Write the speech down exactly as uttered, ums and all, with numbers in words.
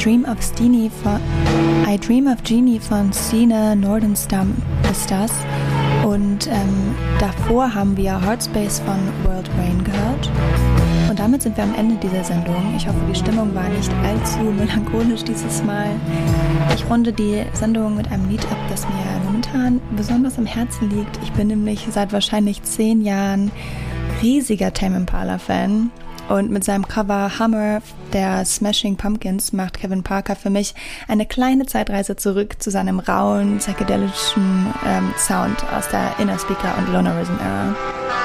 Dream of Steenie von I Dream of Jeannie von Stine Nordenstam ist das. Und ähm, davor haben wir Heartspace von World Rain gehört. Und damit sind wir am Ende dieser Sendung. Ich hoffe, die Stimmung war nicht allzu melancholisch dieses Mal. Ich runde die Sendung mit einem Lied ab, das mir momentan besonders am Herzen liegt. Ich bin nämlich seit wahrscheinlich zehn Jahren riesiger Tame Impala-Fan. Und mit seinem Cover Hummer der Smashing Pumpkins macht Kevin Parker für mich eine kleine Zeitreise zurück zu seinem rauen, psychedelischen ähm, Sound aus der Inner Speaker und Lonerism Era.